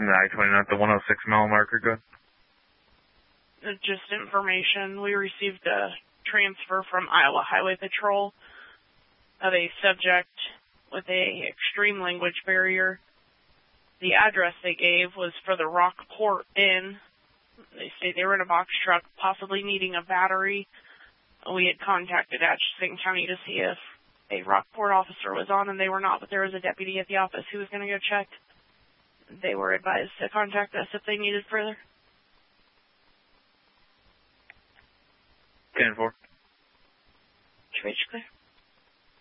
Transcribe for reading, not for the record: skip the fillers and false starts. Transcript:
the I-20, not the 106 mile marker, good? Just information. We received a transfer from Iowa Highway Patrol of a subject with a extreme language barrier. The address they gave was for the Rockport Inn. They say they were in a box truck, possibly needing a battery. We had contacted Atchison County to see if a Rockport officer was on, and they were not, but there was a deputy at the office who was going to go check. They were advised to contact us if they needed further. 10-4. Clear.